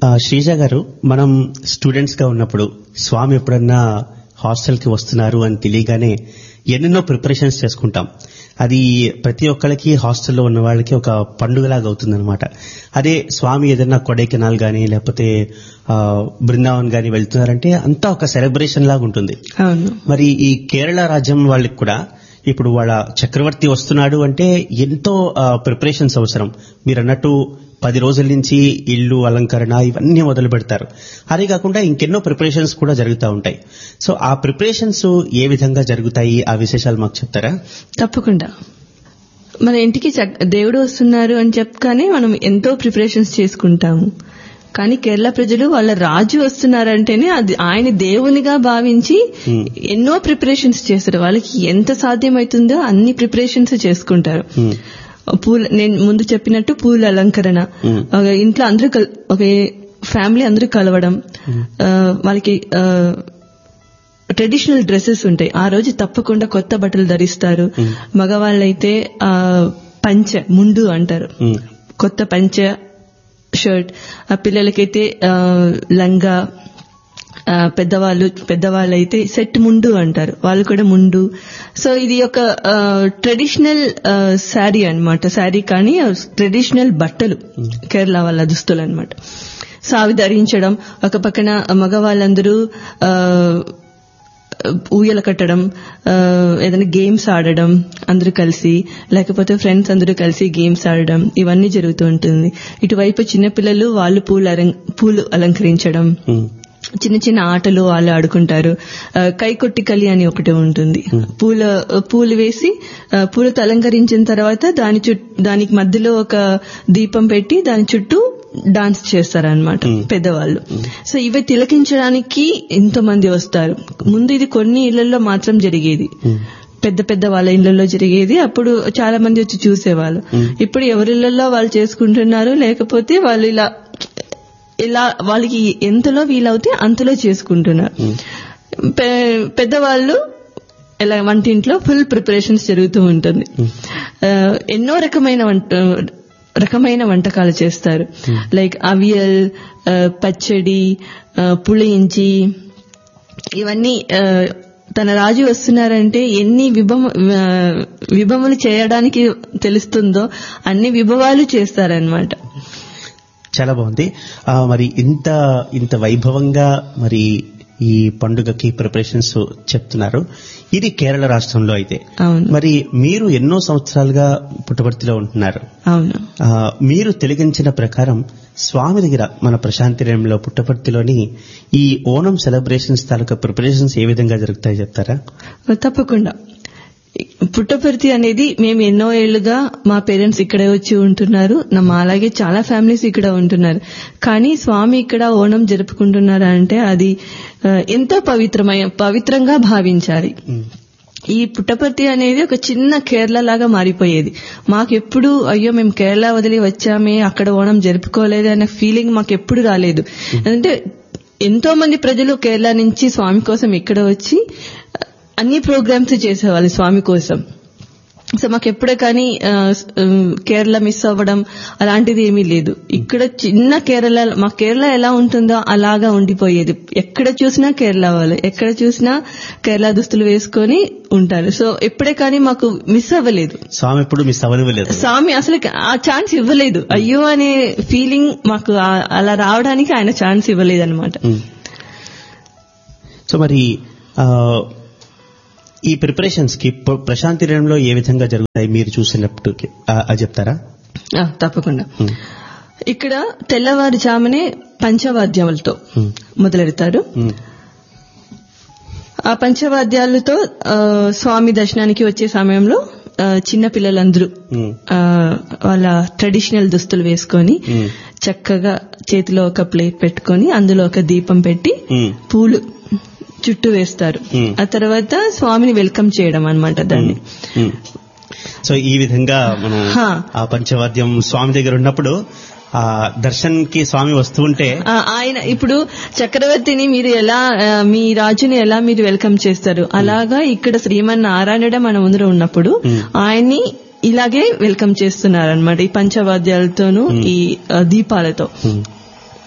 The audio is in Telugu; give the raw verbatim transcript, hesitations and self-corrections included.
శ్రీజ గారు, మనం స్టూడెంట్స్ గా ఉన్నప్పుడు స్వామి ఎప్పుడన్నా హాస్టల్ కి వస్తున్నారు అని తెలియగానే ఎన్నెన్నో ప్రిపరేషన్స్ చేసుకుంటాం. అది ప్రతి ఒక్కరికి హాస్టల్లో ఉన్న వాళ్ళకి ఒక పండుగలాగా అవుతుంది అనమాట. అదే స్వామి ఏదైనా కొడైకెనాల్ గానీ లేకపోతే బృందావన్ గానీ వెళ్తున్నారంటే అంతా ఒక సెలబ్రేషన్ లాగా ఉంటుంది. మరి ఈ కేరళ రాజ్యం వాళ్ళకి కూడా ఇప్పుడు వాళ్ళ చక్రవర్తి వస్తున్నాడు అంటే ఎంతో ప్రిపరేషన్స్ అవసరం. మీరు అన్నట్టు పది రోజుల నుంచి ఇల్లు అలంకరణ ఇవన్నీ మొదలు పెడతారు. అదే కాకుండా ఇంకెన్నో ప్రిపరేషన్స్ కూడా జరుగుతూ ఉంటాయి. సో ఆ ప్రిపరేషన్స్ ఏ విధంగా జరుగుతాయి, ఆ విశేషాలు మాకు చెప్తారా? తప్పకుండా. మన ఇంటికి దేవుడు వస్తున్నారు అని చెప్పగానే మనం ఎంతో ప్రిపరేషన్స్ చేసుకుంటాము. కానీ కేరళ ప్రజలు వాళ్ళ రాజు వస్తున్నారంటేనే అది ఆయన దేవునిగా భావించి ఎన్నో ప్రిపరేషన్స్ చేస్తారు. వాళ్ళకి ఎంత సాధ్యమవుతుందో అన్ని ప్రిపరేషన్స్ చేసుకుంటారు. పూల నేను ముందు చెప్పినట్టు పూల అలంకరణ, ఇంట్లో అందరూ ఒక ఫ్యామిలీ అందరూ కలవడం, వాళ్ళకి ట్రెడిషనల్ డ్రెస్సెస్ ఉంటాయి. ఆ రోజు తప్పకుండా కొత్త బట్టలు ధరిస్తారు. మగవాళ్ళైతే ఆ పంచ ముండు అంటారు, కొత్త పంచ షర్ట్. ఆ పిల్లలకైతే లంగా, పెద్దవాళ్ళు పెద్దవాళ్ళైతే సెట్ ముండు అంటారు, వాళ్ళు కూడా ముండు. సో ఇది ఒక ట్రెడిషనల్ శారీ అన్నమాట. శారీ కానీ ట్రెడిషనల్ బట్టలు, కేరళ వాళ్ళ దుస్తులు అన్నమాట. సో అవి ధరించడం, ఒక పక్కన మగవాళ్ళందరూ ఊయల కట్టడం, ఏదైనా గేమ్స్ ఆడడం అందరూ కలిసి, లేకపోతే ఫ్రెండ్స్ అందరూ కలిసి గేమ్స్ ఆడడం, ఇవన్నీ జరుగుతూ ఉంటుంది. ఇటువైపు చిన్నపిల్లలు వాళ్ళు పూలు పూలు అలంకరించడం, చిన్న చిన్న ఆటలు వాళ్ళు ఆడుకుంటారు. కైకొట్టి కలి అని ఒకటి ఉంటుంది. పూల పూలు వేసి పూలతో అలంకరించిన తర్వాత దాని చుట్టూ దానికి మధ్యలో ఒక దీపం పెట్టి దాని చుట్టూ డాన్స్ చేస్తారనమాట పెద్దవాళ్ళు. సో ఇవి తిలకించడానికి ఎంతో మంది వస్తారు. ముందు ఇది కొన్ని ఇళ్లలో మాత్రం జరిగేది, పెద్ద పెద్ద వాళ్ళ ఇళ్లలో జరిగేది. అప్పుడు చాలా మంది వచ్చి చూసేవాళ్ళు. ఇప్పుడు ఎవరిళ్లలో వాళ్ళు చేసుకుంటున్నారు, లేకపోతే వాళ్ళు ఇలా ఇలా వాళ్ళకి ఎంతలో వీలవుతే అంతలో చేసుకుంటున్నారు. పెద్దవాళ్ళు ఇలా వంటింట్లో ఫుల్ ప్రిపరేషన్స్ జరుగుతూ ఉంటుంది. ఎన్నో రకమైన వంట రకమైన వంటకాలు చేస్తారు. లైక్ అవియల్, పచ్చడి, పుളിయించి, ఇవన్నీ తన రాజు వస్తున్నారంటే ఎన్ని విభవ విభవములు చేయడానికి తెలుస్తుందో అన్ని విభవాలు చేస్తారనమాట. చాలా బాగుంది. మరి ఇంత ఇంత వైభవంగా మరి ఈ పండుగకి ప్రిపరేషన్స్ చెప్తున్నారు. ఇది కేరళ రాష్ట్రంలో అయితే. మరి మీరు ఎన్నో సంవత్సరాలుగా పుట్టపర్తిలో ఉంటున్నారు. అవును. మీరు తెలిగించిన ప్రకారం స్వామి దగ్గర మన ప్రశాంతినిలయంలో పుట్టపర్తిలోని ఈ ఓణం సెలబ్రేషన్స్ తాలూకా ప్రిపరేషన్స్ ఏ విధంగా జరుగుతాయో చెప్తారా? తప్పకుండా. పుట్టపర్తి అనేది మేము ఎన్నో ఏళ్లుగా మా పేరెంట్స్ ఇక్కడే వచ్చి ఉంటున్నారు. మా అలాగే చాలా ఫ్యామిలీస్ ఇక్కడ ఉంటున్నారు. కానీ స్వామి ఇక్కడ ఓణం జరుపుకుంటున్నారా అంటే అది ఎంతో పవిత్రమైన పవిత్రంగా భావించాలి. ఈ పుట్టపర్తి అనేది ఒక చిన్న కేరళ లాగా మారిపోయేది. మాకెప్పుడు అయ్యో మేము కేరళ వదిలి వచ్చామే, అక్కడ ఓణం జరుపుకోలేదు అనే ఫీలింగ్ మాకు ఎప్పుడు రాలేదు. అంటే ఎంతో మంది ప్రజలు కేరళ నుంచి స్వామి కోసం ఇక్కడ వచ్చి అన్ని ప్రోగ్రామ్స్ చేసేవాళ్ళు స్వామి కోసం. సో మాకు ఎప్పుడే కానీ కేరళ మిస్ అవ్వడం అలాంటిది ఏమీ లేదు. ఇక్కడ చిన్న కేరళ, మా కేరళ ఎలా ఉంటుందో అలాగా ఉండిపోయేది. ఎక్కడ చూసినా కేరళ వాళ్ళు, ఎక్కడ చూసినా కేరళ దుస్తులు వేసుకొని ఉంటారు. సో ఎప్పుడే కానీ మాకు మిస్ అవ్వలేదు. స్వామి ఎప్పుడు మిస్ అవ్వలేదు. స్వామి అసలు ఆ ఛాన్స్ ఇవ్వలేదు. అయ్యో అనే ఫీలింగ్ మాకు అలా రావడానికి ఆయన ఛాన్స్ ఇవ్వలేదు అనమాట. సో మరి ఈ ప్రిపరేషన్స్ కి ప్రశాంతినిలయంలో ఏ విధంగా జరుగుతాయి మీరు చూసినప్పుడు అది చెప్తారా? తప్పకుండా. ఇక్కడ తెల్లవారుజామునే పంచవాద్యాలతో మొదలెడతారు. ఆ పంచవాద్యాలతో స్వామి దర్శనానికి వచ్చే సమయంలో చిన్న పిల్లలందరూ వాళ్ళ ట్రెడిషనల్ దుస్తులు వేసుకొని చక్కగా చేతిలో ఒక ప్లేట్ పెట్టుకొని అందులో ఒక దీపం పెట్టి పూలు చుట్టూ వేస్తారు. ఆ తర్వాత స్వామిని వెల్కమ్ చేయడం అన్నమాట దాన్ని. సో ఈ విధంగా మనం ఆ పంచవాద్యం స్వామి దగ్గర ఉన్నప్పుడు ఆ దర్శన్ కి స్వామి వస్తూ ఉంటే ఆయన ఇప్పుడు చక్రవర్తిని మీరు ఎలా, మీ రాజుని ఎలా మీరు వెల్కమ్ చేస్తారు, అలాగా ఇక్కడ శ్రీమన్నారాయణుడు మన ముందర ఉన్నప్పుడు ఆయన్ని ఇలాగే వెల్కమ్ చేస్తున్నారనమాట. ఈ పంచవాద్యాలతోనూ ఈ దీపాలతో